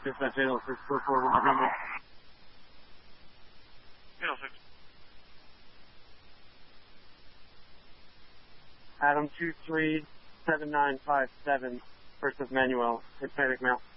Dispatch 806, 44 806. Adam 237957 versus Manuel, Hispanic male.